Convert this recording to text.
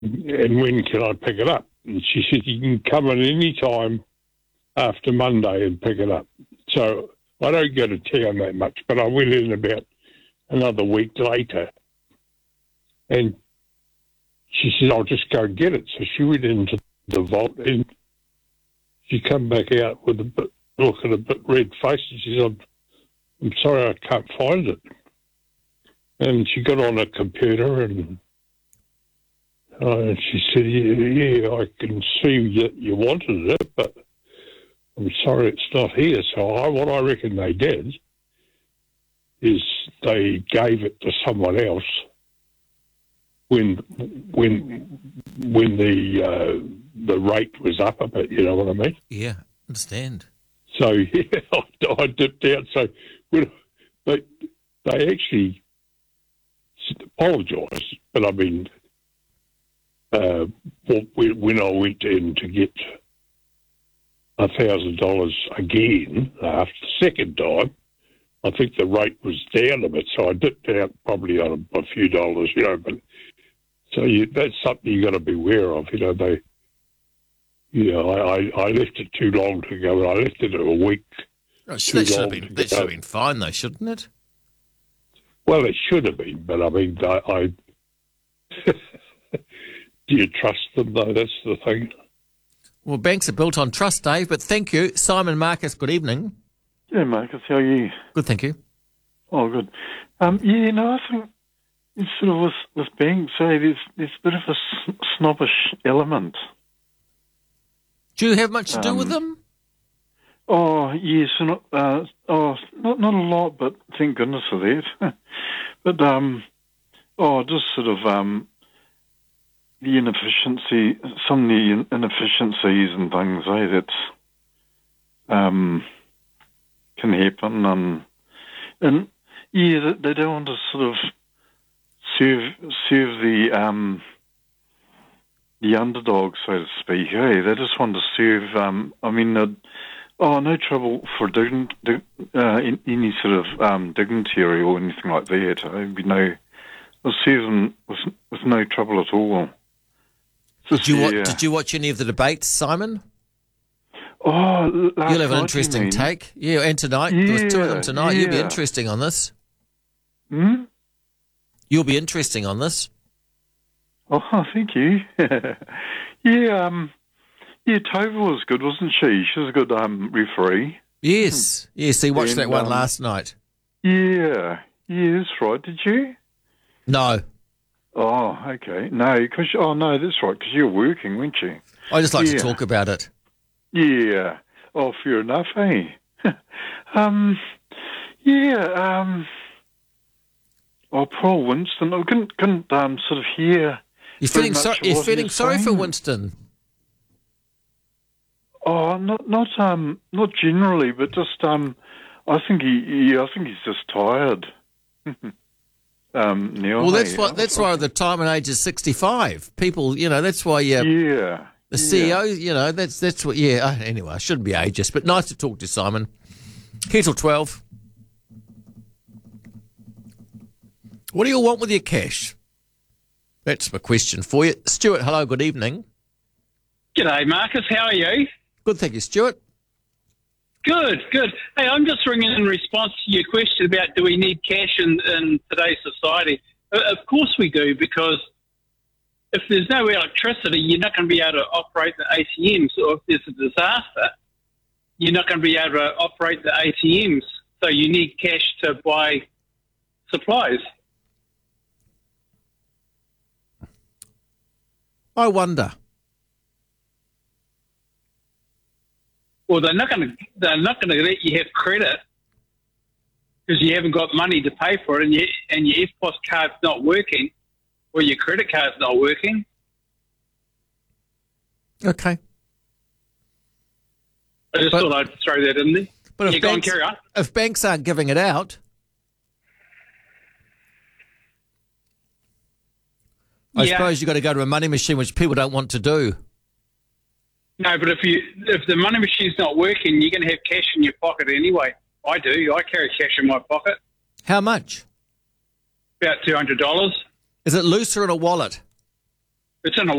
and when can I pick it up? And she said, you can come at any time after Monday and pick it up. So I don't go to town that much, but I went in about another week later, and she said, I'll just go and get it. So she went into the vault, and she come back out with looking a bit red faced, and she said, I'm sorry, I can't find it. And she got on a computer, and she said, yeah, I can see that you wanted it, but I'm sorry it's not here. So what I reckon they did is they gave it to someone else when the rate was up a bit, you know what I mean? Yeah, understand. So, yeah, I dipped out. So, but they actually apologised. But, I mean, when I went in to get $1,000 again after the second time, I think the rate was down a bit. So I dipped out probably on a few dollars, you know. But so that's something you got to be aware of, you know. I left it too long to go. I left it a week. That should have been fine, though, shouldn't it? Well, it should have been, but I mean, I do you trust them, though? That's the thing. Well, banks are built on trust, Dave, but thank you. Simon Marcus, good evening. Yeah, Marcus, how are you? Good, thank you. Oh, good. I think it's sort of with banks, there's a bit of a snobbish element. Do you have much to do with them? Oh, yes. Not a lot, but thank goodness for that. But, just sort of the inefficiency, some of the inefficiencies and things, that can happen. And yeah, they don't want to sort of serve the underdog, so to speak. Hey, they just want to serve. No trouble for any sort of dignitary or anything like that. They'll serve them with no trouble at all. Did you watch any of the debates, Simon? Oh, you'll have an interesting take. Yeah, and tonight. Yeah, there was two of them tonight. Yeah. You'll be interesting on this. Hmm? You'll be interesting on this. Oh, thank you. Yeah, Tova was good, wasn't she? She was a good referee. Yes, he watched that one last night. Yeah, that's right. Did you? No. Oh, okay. No, that's right, because you were working, weren't you? I just like to talk about it. Yeah. Oh, fair enough, eh? Paul Winston, I couldn't sort of hear. You're feeling sorry for Winston? Oh, not generally, but just I think he's just tired. Neil. Well, that's why the retirement age is 65. People, that's why. The CEO, that's what. Yeah. Anyway, I shouldn't be ageist, but nice to talk to you, Simon. Here till 12. What do you want with your cash? That's my question for you. Stuart, hello, good evening. G'day, Marcus. How are you? Good, thank you, Stuart. Good. Hey, I'm just ringing in response to your question about do we need cash in today's society. Of course we do, because if there's no electricity, you're not going to be able to operate the ATMs. Or if there's a disaster, you're not going to be able to operate the ATMs. So you need cash to buy supplies. I wonder. Well, they're not going to let you have credit because you haven't got money to pay for it, and your EFTPOS card's not working, or your credit card's not working. Okay. I just thought I'd throw that in there. But carry on. If banks aren't giving it out, I suppose you've got to go to a money machine, which people don't want to do. No, but if the money machine's not working, you're going to have cash in your pocket anyway. I do. I carry cash in my pocket. How much? About $200. Is it loose or in a wallet? it's in a